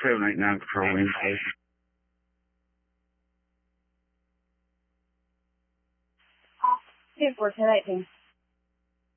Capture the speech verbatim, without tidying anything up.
seven eight nine Control Indication. two four ten eighteen.